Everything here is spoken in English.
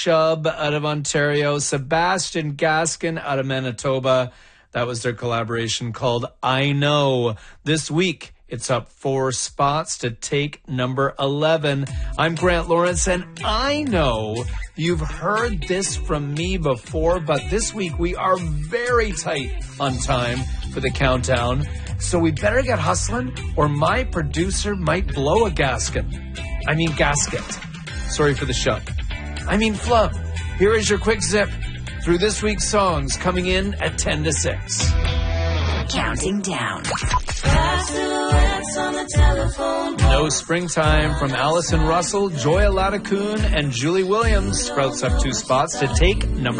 Shub out of Ontario, Sebastian Gaskin out of Manitoba. That was their collaboration called I Know. This week, it's up 4 spots to take number 11. I'm Grant Lawrence, and I know you've heard this from me before, but this week we are very tight on time for the countdown. So we better get hustling, or my producer might blow a gasket. Sorry for the shove. Flub. Here is your quick zip through this week's songs coming in at 10 to 6. Counting down. No Springtime from Allison Russell, Joya Ladakun, and Julie Williams sprouts up 2 spots to take number